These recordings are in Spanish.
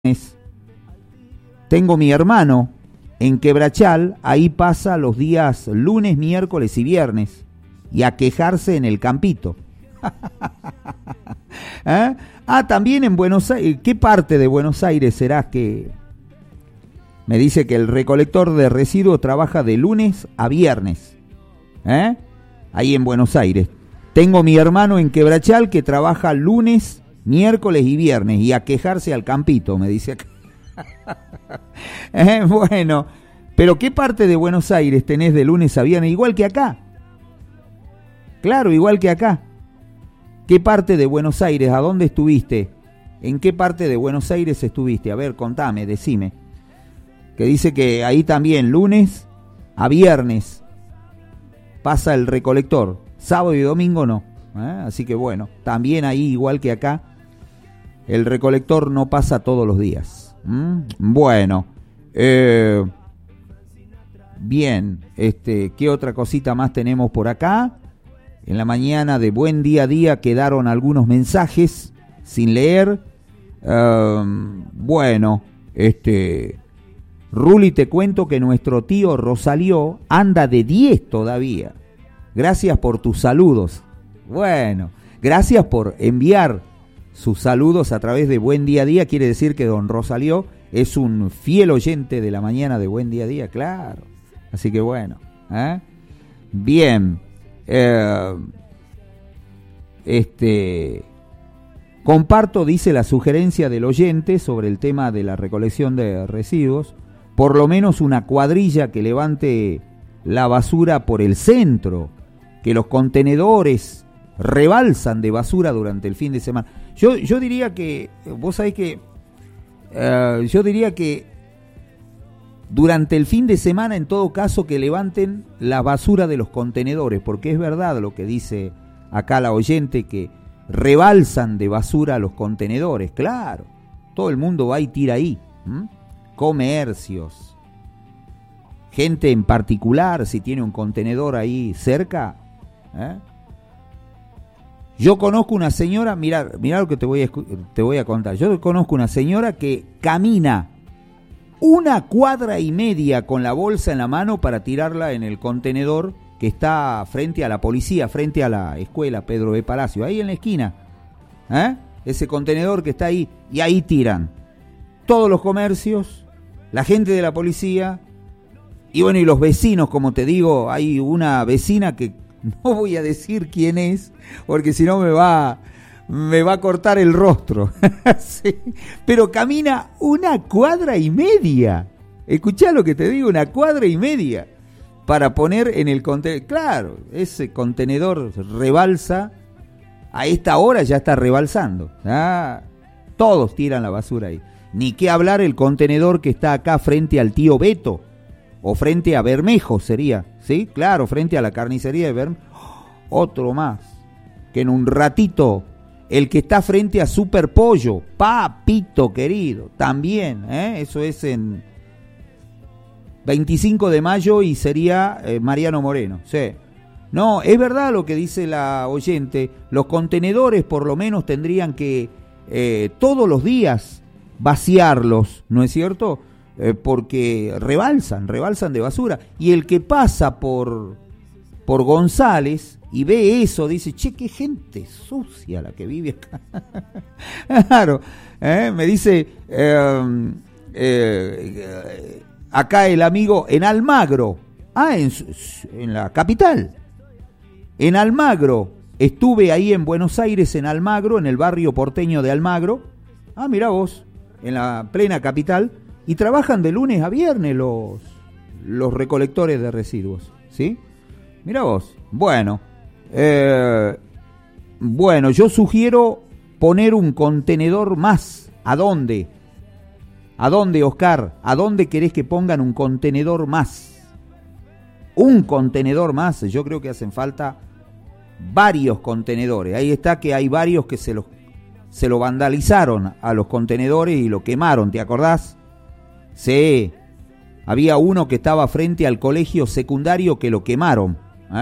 Tengo mi hermano en Quebrachal, ahí pasa los días lunes, miércoles y viernes, y a quejarse en el campito. ¿Eh? También en Buenos Aires. ¿Qué parte de Buenos Aires será que...? Me dice que el recolector de residuos trabaja de lunes a viernes. Ahí en Buenos Aires. Tengo mi hermano en Quebrachal que trabaja lunes, miércoles y viernes, y a quejarse al campito, me dice acá. Bueno, pero ¿qué parte de Buenos Aires tenés de lunes a viernes? Igual que acá. Claro, igual que acá. ¿Qué parte de Buenos Aires? ¿A dónde estuviste? ¿En qué parte de Buenos Aires estuviste? A ver, contame, decime. Que dice que ahí también lunes a viernes pasa el recolector. Sábado y domingo no. Así que bueno, también ahí igual que acá, el recolector no pasa todos los días. Bueno, bien, ¿qué otra cosita más tenemos por acá? En la mañana de Buen Día a Día quedaron algunos mensajes sin leer. Bueno, Ruli, te cuento que nuestro tío Rosalío anda de 10 todavía. Gracias por tus saludos. Bueno, gracias por enviar sus saludos a través de Buen Día a Día. Quiere decir que don Rosalío es un fiel oyente de la mañana de Buen Día a Día, claro. Así que bueno, bien. Comparto, dice, la sugerencia del oyente sobre el tema de la recolección de residuos. Por lo menos una cuadrilla que levante la basura por el centro, que los contenedores rebalsan de basura durante el fin de semana. Yo diría que, vos sabés que, yo diría que durante el fin de semana, en todo caso, que levanten la basura de los contenedores, porque es verdad lo que dice acá la oyente, que rebalsan de basura los contenedores, claro. Todo el mundo va y tira ahí. Comercios, gente en particular, si tiene un contenedor ahí cerca. Yo conozco una señora, mirá lo que te voy a contar. Yo conozco una señora que camina 1,5 cuadras con la bolsa en la mano para tirarla en el contenedor que está frente a la policía, frente a la escuela Pedro B. Palacio, ahí en la esquina. Ese contenedor que está ahí, y ahí tiran todos los comercios, la gente de la policía, y bueno, y los vecinos, como te digo. Hay una vecina que no voy a decir quién es, porque si no me va a cortar el rostro. Sí. Pero camina 1,5 cuadras. Escuchá lo que te digo, 1,5 cuadras para poner en el contenedor. Claro, ese contenedor rebalsa, a esta hora ya está rebalsando. Todos tiran la basura ahí. Ni qué hablar el contenedor que está acá frente al tío Beto, o frente a Bermejo sería, ¿sí? Claro, frente a la carnicería de Bermejo. Otro más, que en un ratito, el que está frente a Super Pollo, papito querido, también, eso es en 25 de mayo y sería Mariano Moreno, sí. No, es verdad lo que dice la oyente, los contenedores por lo menos tendrían que todos los días vaciarlos, ¿no es cierto? Porque rebalsan de basura. Y el que pasa por González y ve eso, dice, che, qué gente sucia la que vive acá. Claro, me dice acá el amigo en Almagro, en la capital, en Almagro, estuve ahí en Buenos Aires, en Almagro, en el barrio porteño de Almagro. Mirá vos, en la plena capital, y trabajan de lunes a viernes los recolectores de residuos, ¿sí? Mirá vos. Bueno, yo sugiero poner un contenedor más. ¿A dónde? ¿A dónde, Oscar? ¿A dónde querés que pongan un contenedor más? Un contenedor más. Yo creo que hacen falta varios contenedores. Ahí está que hay varios que se lo vandalizaron a los contenedores y lo quemaron, ¿te acordás? Sí, había uno que estaba frente al colegio secundario que lo quemaron.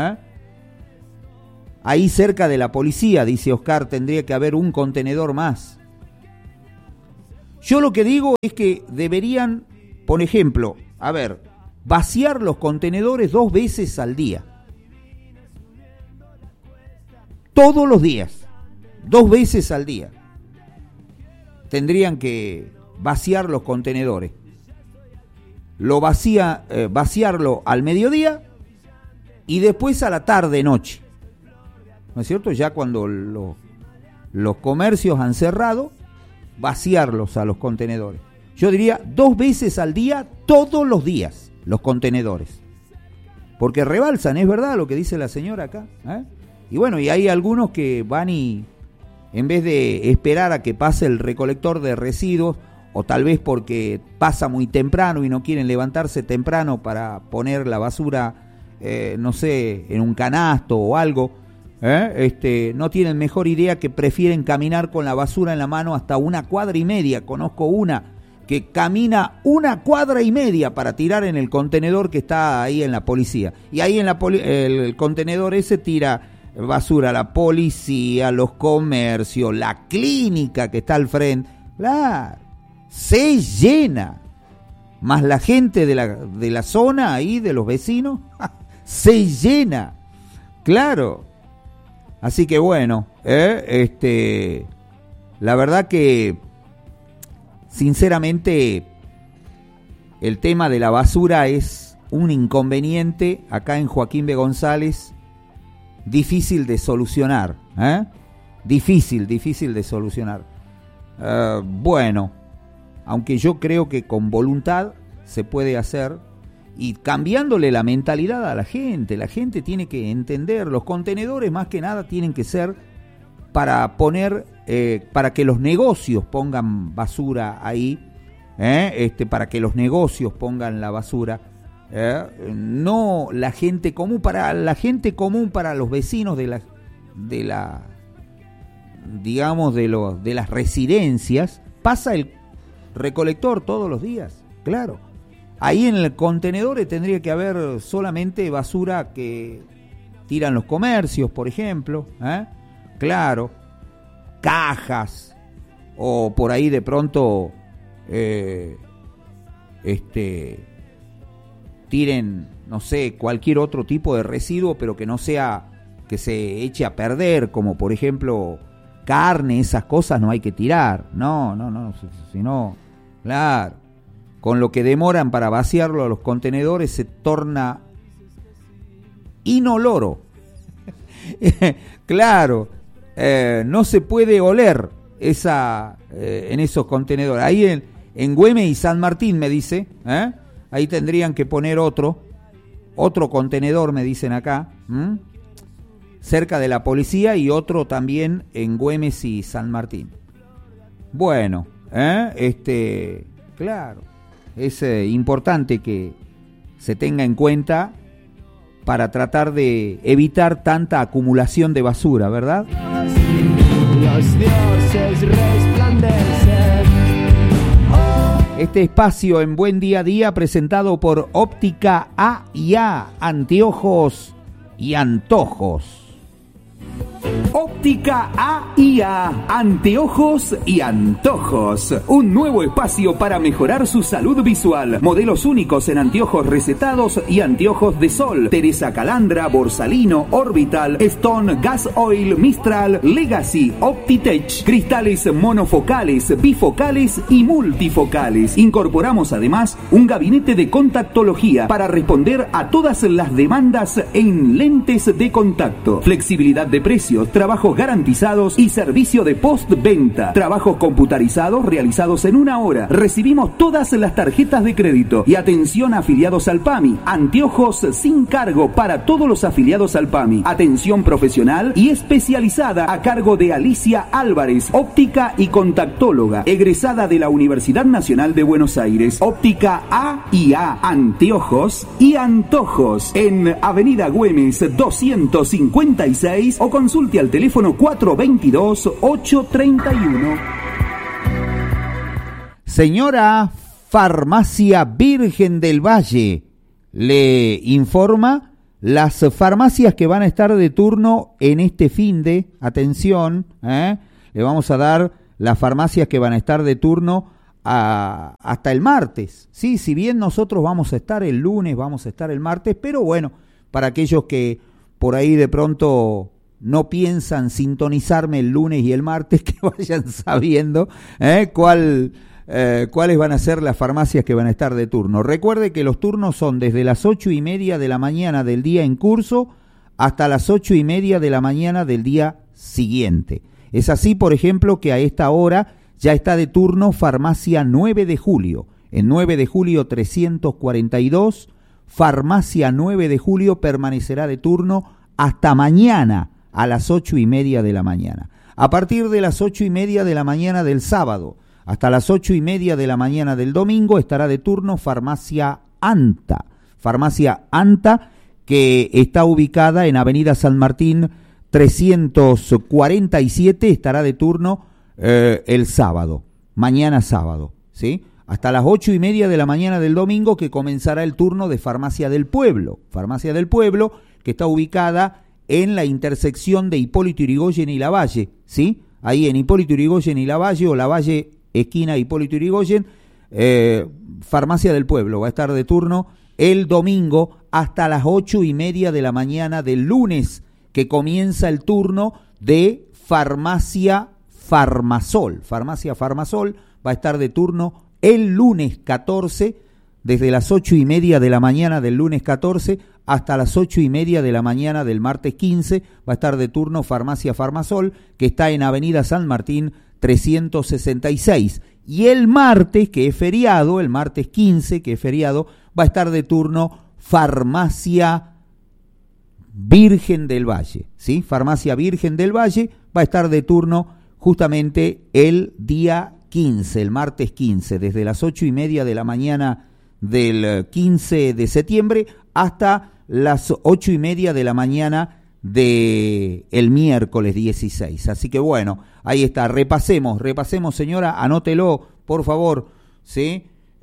Ahí cerca de la policía, dice Oscar, tendría que haber un contenedor más. Yo lo que digo es que deberían, por ejemplo, vaciar los contenedores 2 veces al día. Todos los días, 2 veces al día. Tendrían que vaciar los contenedores. Vaciarlo al mediodía y después a la tarde-noche. ¿No es cierto? Ya cuando los comercios han cerrado, vaciarlos a los contenedores. Yo diría 2 veces al día, todos los días, los contenedores. Porque rebalsan, es verdad lo que dice la señora acá. Y bueno, y hay algunos que van y, en vez de esperar a que pase el recolector de residuos, o tal vez porque pasa muy temprano y no quieren levantarse temprano para poner la basura, no sé, en un canasto o algo, no tienen mejor idea que prefieren caminar con la basura en la mano hasta 1,5 cuadras. Conozco una que camina 1,5 cuadras para tirar en el contenedor que está ahí en la policía. Y ahí en el contenedor ese tira basura la policía, los comercios, la clínica que está al frente. Claro, se llena. Más la gente de la zona ahí, de los vecinos, se llena. Claro. Así que bueno, la verdad que sinceramente el tema de la basura es un inconveniente acá en Joaquín B. González, difícil de solucionar, difícil de solucionar. Bueno, aunque yo creo que con voluntad se puede hacer, y cambiándole la mentalidad a la gente tiene que entender, los contenedores más que nada tienen que ser para poner, para que los negocios pongan basura ahí, para que los negocios pongan la basura, no la gente común, para los vecinos de las residencias, pasa el recolector todos los días, claro. Ahí en el contenedor tendría que haber solamente basura que tiran los comercios, por ejemplo, claro, cajas, o por ahí de pronto tiren, no sé, cualquier otro tipo de residuo, pero que no sea que se eche a perder, como por ejemplo carne, esas cosas no hay que tirar, no, sino, claro, con lo que demoran para vaciarlo a los contenedores se torna inoloro. Claro, no se puede oler en esos contenedores. Ahí en Güemes y San Martín, me dice, ahí tendrían que poner otro contenedor, me dicen acá, cerca de la policía, y otro también en Güemes y San Martín. Bueno, claro, es importante que se tenga en cuenta para tratar de evitar tanta acumulación de basura, ¿verdad? Los dioses resplandecen. Este espacio en Buen Día a Día presentado por Óptica A&A, anteojos y antojos. Óptica A&A, anteojos y antojos. Un nuevo espacio para mejorar su salud visual. Modelos únicos en anteojos recetados y anteojos de sol. Teresa Calandra, Borsalino, Orbital, Stone, Gas Oil, Mistral, Legacy, Optitech. Cristales monofocales, bifocales y multifocales. Incorporamos además un gabinete de contactología para responder a todas las demandas en lentes de contacto. Flexibilidad de precios, trabajos garantizados y servicio de postventa. Trabajos computarizados realizados en 1 hora. Recibimos todas las tarjetas de crédito. Y atención a afiliados al PAMI. Anteojos sin cargo para todos los afiliados al PAMI. Atención profesional y especializada a cargo de Alicia Álvarez, óptica y contactóloga, egresada de la Universidad Nacional de Buenos Aires. Óptica A&A, anteojos y antojos. En Avenida Güemes 256 o consulte al teléfono 422-831. Señora Farmacia Virgen del Valle le informa las farmacias que van a estar de turno en este finde. Atención, le vamos a dar las farmacias que van a estar de turno hasta el martes, ¿sí? Si bien nosotros vamos a estar el lunes, vamos a estar el martes, pero bueno, para aquellos que por ahí de pronto no piensan sintonizarme el lunes y el martes, que vayan sabiendo cuáles van a ser las farmacias que van a estar de turno. Recuerde que los turnos son desde las 8:30 de la mañana del día en curso hasta las 8:30 de la mañana del día siguiente. Es así, por ejemplo, que a esta hora ya está de turno Farmacia 9 de Julio. En 9 de Julio 342, Farmacia 9 de Julio permanecerá de turno hasta mañana a las 8:30 de la mañana. A partir de las 8:30 de la mañana del sábado hasta las 8:30 de la mañana del domingo estará de turno Farmacia Anta. Farmacia Anta, que está ubicada en Avenida San Martín 347, estará de turno el sábado, mañana sábado, ¿sí? Hasta las 8:30 de la mañana del domingo, que comenzará el turno de Farmacia del Pueblo, que está ubicada en la intersección de Hipólito Yrigoyen y Lavalle, ¿sí? Ahí en Hipólito Yrigoyen y Lavalle, o Lavalle esquina Hipólito Yrigoyen, Farmacia del Pueblo va a estar de turno el domingo hasta las 8:30 de la mañana del lunes, que comienza el turno de Farmacia Farmasol. Farmacia Farmasol va a estar de turno el lunes 14, desde las 8:30 de la mañana del lunes 14 hasta las 8:30 de la mañana del martes 15, va a estar de turno Farmacia Farmasol, que está en Avenida San Martín 366. Y el martes, que es feriado, el martes 15, que es feriado, va a estar de turno Farmacia Virgen del Valle, ¿sí? Farmacia Virgen del Valle va a estar de turno justamente el día 15, el martes 15, desde las 8:30 de la mañana del 15 de septiembre hasta las 8:30 de la mañana del miércoles 16. Así que bueno, ahí está, repasemos señora, anótelo, por favor, ¿sí?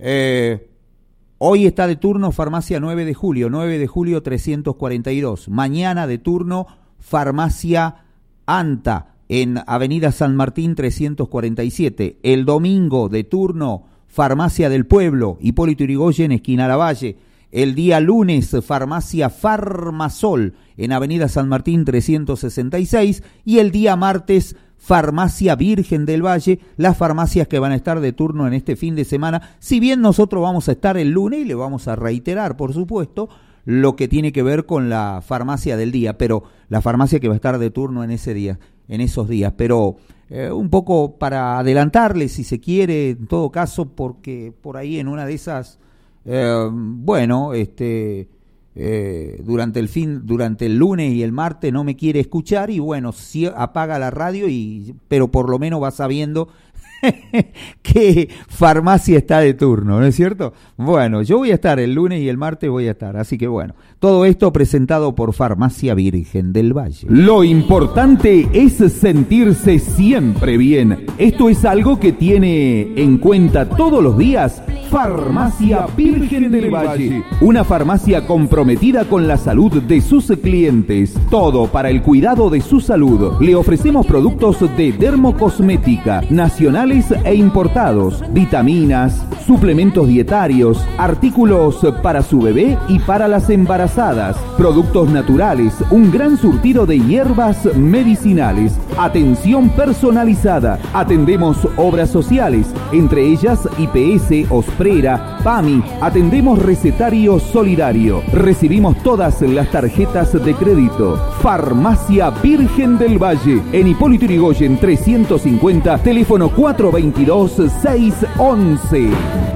Hoy está de turno Farmacia 9 de Julio 342. Mañana de turno Farmacia Anta en Avenida San Martín 347. El domingo de turno Farmacia del Pueblo, Hipólito Yrigoyen, esquina Lavalle. El día lunes Farmacia Farmasol en Avenida San Martín 366. Y el día martes Farmacia Virgen del Valle, las farmacias que van a estar de turno en este fin de semana. Si bien nosotros vamos a estar el lunes y le vamos a reiterar, por supuesto, lo que tiene que ver con la farmacia del día, pero la farmacia que va a estar de turno en ese día, en esos días, pero un poco para adelantarle, si se quiere, en todo caso, porque por ahí en una de esas, durante el lunes y el martes no me quiere escuchar y bueno, si apaga la radio pero por lo menos va sabiendo qué farmacia está de turno, ¿no es cierto? Bueno, yo voy a estar el lunes y el martes voy a estar, así que bueno, todo esto presentado por Farmacia Virgen del Valle. Lo importante es sentirse siempre bien. Esto es algo que tiene en cuenta todos los días Farmacia Virgen del Valle, una farmacia comprometida con la salud de sus clientes. Todo para el cuidado de su salud. Le ofrecemos productos de dermocosmética, nacionales e importados, vitaminas, suplementos dietarios, artículos para su bebé y para las embarazadas, productos naturales, un gran surtido de hierbas medicinales, atención personalizada. Atendemos obras sociales, entre ellas IPS, Osprera, PAMI. Atendemos recetario solidario. Recibimos todas las tarjetas de crédito. Farmacia Virgen del Valle, en Hipólito Yrigoyen 350, teléfono 422-611.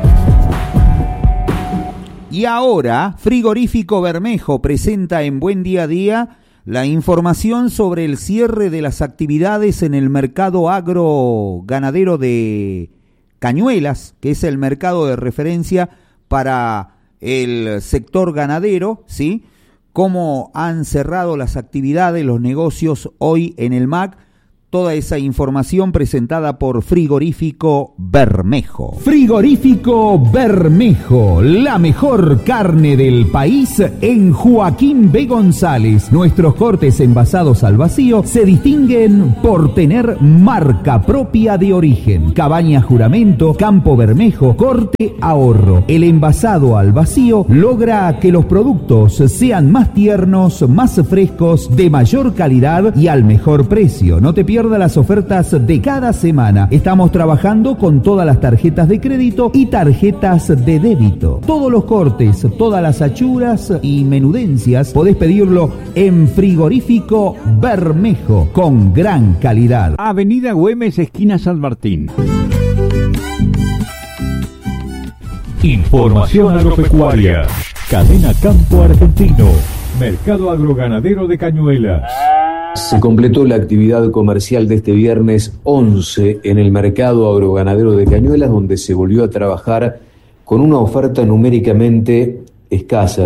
Y ahora, Frigorífico Bermejo presenta en Buen Día a Día la información sobre el cierre de las actividades en el mercado agroganadero de Cañuelas, que es el mercado de referencia para el sector ganadero, ¿sí? Cómo han cerrado las actividades, los negocios hoy en el MAC, toda esa información presentada por Frigorífico Bermejo. Frigorífico Bermejo, la mejor carne del país en Joaquín B. González. Nuestros cortes envasados al vacío se distinguen por tener marca propia de origen. Cabaña Juramento, Campo Bermejo, Corte Ahorro. El envasado al vacío logra que los productos sean más tiernos, más frescos, de mayor calidad y al mejor precio. No te pierdas las ofertas de cada semana. Estamos trabajando con todas las tarjetas de crédito y tarjetas de débito. Todos los cortes, todas las achuras y menudencias podés pedirlo en Frigorífico Bermejo con gran calidad. Avenida Güemes, esquina San Martín. Información agropecuaria. Cadena Campo Argentino. Mercado agroganadero de Cañuelas. Se completó la actividad comercial de este viernes 11 en el mercado agroganadero de Cañuelas, donde se volvió a trabajar con una oferta numéricamente escasa,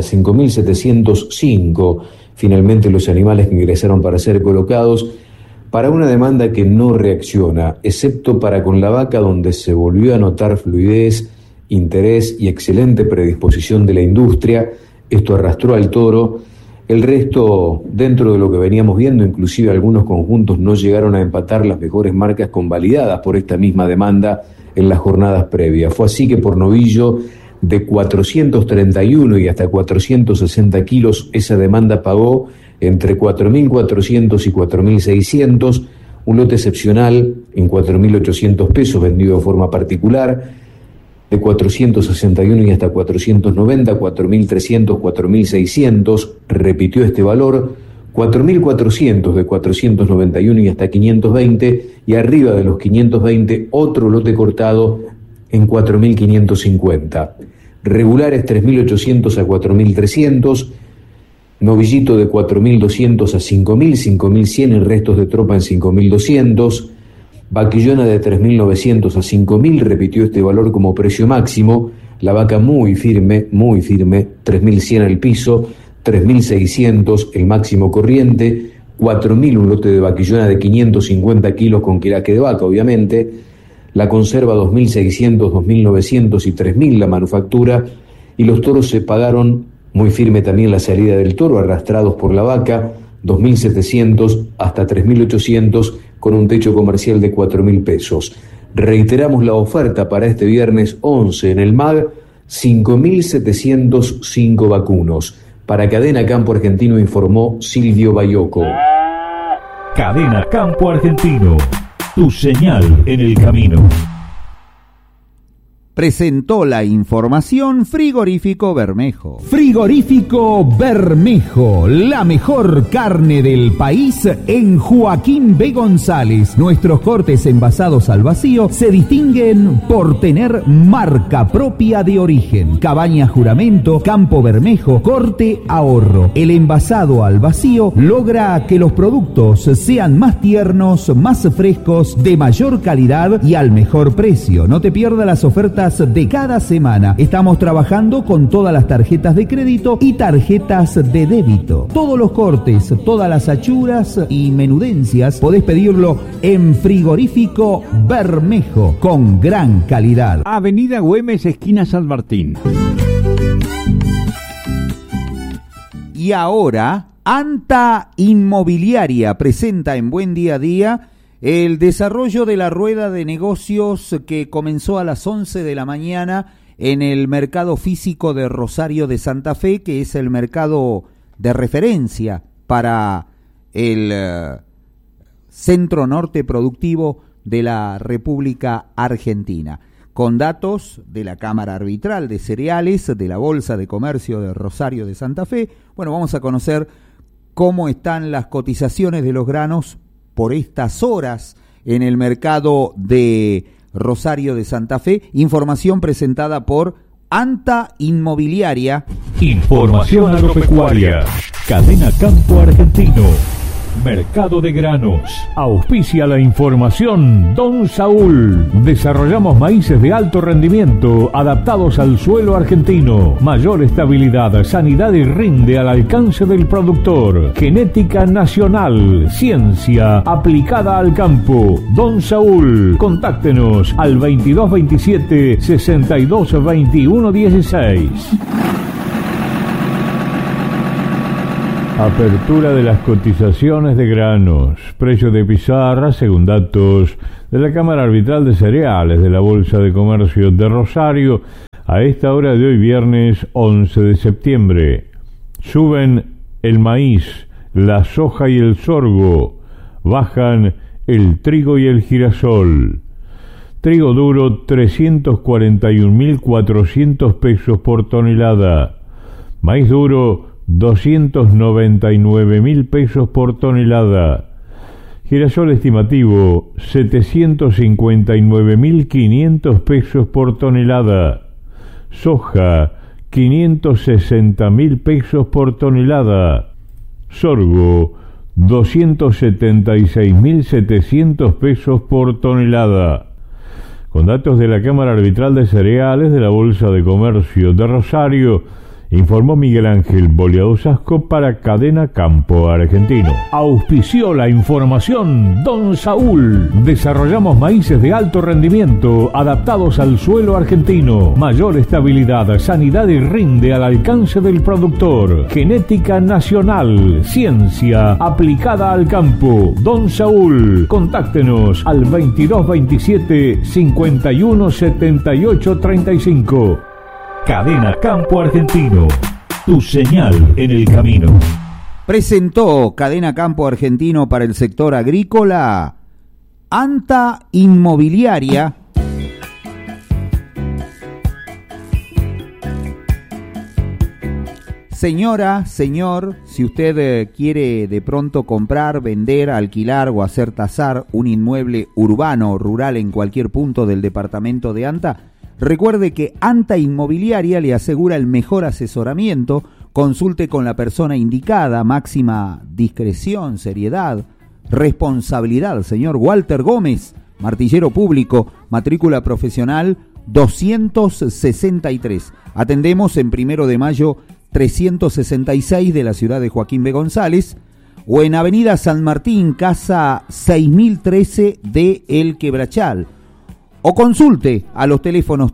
5.705 finalmente los animales que ingresaron para ser colocados, para una demanda que no reacciona, excepto para con la vaca, donde se volvió a notar fluidez, interés y excelente predisposición de la industria. Esto arrastró al toro. El resto, dentro de lo que veníamos viendo, inclusive algunos conjuntos no llegaron a empatar las mejores marcas convalidadas por esta misma demanda en las jornadas previas. Fue así que por novillo de 431 y hasta 460 kilos, esa demanda pagó entre 4.400 y 4.600, un lote excepcional en 4.800 pesos vendido de forma particular, de 461 y hasta 490, 4.300, 4.600, repitió este valor, 4.400 de 491 y hasta 520, y arriba de los 520 otro lote cortado en 4.550. Regulares 3.800 a 4.300, novillito de 4.200 a 5.000, 5.100 y restos de tropa en 5.200, vaquillona de 3.900 a 5.000, repitió este valor como precio máximo. La vaca muy firme, 3.100 al piso, 3.600 el máximo corriente, 4.000 un lote de vaquillona de 550 kilos con quiraque de vaca, obviamente. La conserva 2.600, 2.900 y 3.000 la manufactura. Y los toros se pagaron muy firme también la salida del toro, arrastrados por la vaca, 2.700 hasta 3.800, con un techo comercial de 4.000 pesos. Reiteramos la oferta para este viernes 11 en el MAG, 5.705 vacunos. Para Cadena Campo Argentino informó Silvio Bayoco. Cadena Campo Argentino, tu señal en el camino. Presentó la información Frigorífico Bermejo. Frigorífico Bermejo, la mejor carne del país en Joaquín B. González. Nuestros cortes envasados al vacío se distinguen por tener marca propia de origen. Cabaña Juramento, Campo Bermejo, Corte Ahorro. El envasado al vacío logra que los productos sean más tiernos, más frescos, de mayor calidad y al mejor precio. No te pierdas las ofertas de cada semana. Estamos trabajando con todas las tarjetas de crédito y tarjetas de débito. Todos los cortes, todas las achuras y menudencias podés pedirlo en Frigorífico Bermejo con gran calidad. Avenida Güemes, esquina San Martín. Y ahora, Anta Inmobiliaria presenta en Buen Día a Día el desarrollo de la rueda de negocios que comenzó a las 11 de la mañana en el mercado físico de Rosario de Santa Fe, que es el mercado de referencia para el centro norte productivo de la República Argentina. Con datos de la Cámara Arbitral de Cereales, de la Bolsa de Comercio de Rosario de Santa Fe, bueno, vamos a conocer cómo están las cotizaciones de los granos por estas horas en el mercado de Rosario de Santa Fe. Información presentada por Anta Inmobiliaria. Información agropecuaria. Cadena Campo Argentino. Mercado de granos. Auspicia la información Don Saúl. Desarrollamos maíces de alto rendimiento adaptados al suelo argentino. Mayor estabilidad, sanidad y rinde al alcance del productor. Genética nacional. Ciencia aplicada al campo. Don Saúl. Contáctenos al 2227 62 21 16. Apertura de las cotizaciones de granos. Precio de pizarra según datos de la Cámara Arbitral de Cereales de la Bolsa de Comercio de Rosario a esta hora de hoy, viernes 11 de septiembre. Suben el maíz, la soja y el sorgo. Bajan el trigo y el girasol. Trigo duro 341.400 pesos por tonelada. Maíz duro 299.000 pesos por tonelada. Girasol estimativo 759.500 pesos por tonelada. Soja 560.000 pesos por tonelada. Sorgo 276.700 pesos por tonelada. Con datos de la Cámara Arbitral de Cereales de la Bolsa de Comercio de Rosario, informó Miguel Ángel Boleado Sasco para Cadena Campo Argentino. Auspició la información Don Saúl. Desarrollamos maíces de alto rendimiento adaptados al suelo argentino. Mayor estabilidad, sanidad y rinde al alcance del productor. Genética nacional. Ciencia aplicada al campo. Don Saúl. Contáctenos al 2227 51 78 35. Cadena Campo Argentino, tu señal en el camino. Presentó Cadena Campo Argentino para el sector agrícola Anta Inmobiliaria. Señora, señor, si usted quiere de pronto comprar, vender, alquilar o hacer tasar un inmueble urbano o rural en cualquier punto del departamento de Anta, recuerde que Anta Inmobiliaria le asegura el mejor asesoramiento. Consulte con la persona indicada, máxima discreción, seriedad, responsabilidad. Señor Walter Gómez, martillero público, matrícula profesional 263. Atendemos en 1 de Mayo 366 de la ciudad de Joaquín B. González o en Avenida San Martín, casa 6013 de El Quebrachal. O consulte a los teléfonos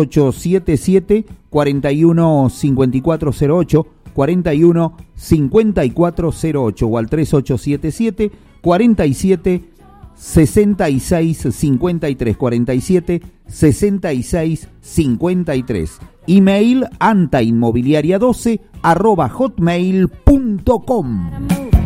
3877-415408, 415408 o al 3877-476653, 476653. Email antainmobiliaria12 @hotmail.com.